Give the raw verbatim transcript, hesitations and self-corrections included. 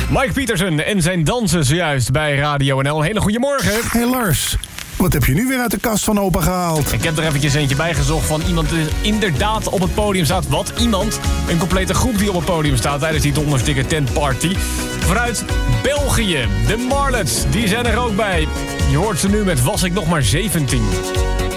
Mike Pietersen en zijn dansen zojuist bij Radio N L. Een hele goede morgen. Hey Lars, wat heb je nu weer uit de kast van opa gehaald? Ik heb er eventjes eentje bij gezocht van iemand die inderdaad op het podium staat. Wat iemand? Een complete groep die op het podium staat tijdens die dondersdikke tentparty. Vanuit België, de Marlets, die zijn er ook bij. Je hoort ze nu met Was ik nog maar zeventien.